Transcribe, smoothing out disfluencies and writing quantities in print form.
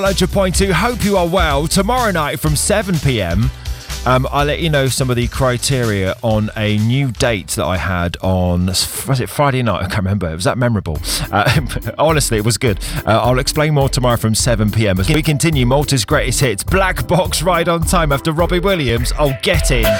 100.2, hope you are well. Tomorrow night from 7 p.m, I'll let you know some of the criteria on a new date that I had on, was it Friday night? I can't remember. It was that memorable. Honestly, it was good. I'll explain more tomorrow from 7 p.m. as we continue Malta's greatest hits. Black Box, Ride on Time after Robbie Williams. Oh, get in.